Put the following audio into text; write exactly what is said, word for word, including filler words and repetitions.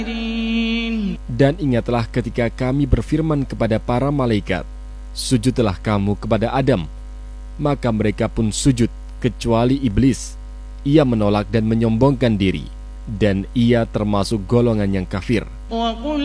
Dan ingatlah ketika kami berfirman kepada para malaikat, sujudlah kamu kepada Adam. Maka mereka pun sujud, kecuali iblis. Ia menolak dan menyombongkan diri, dan ia termasuk golongan yang kafir.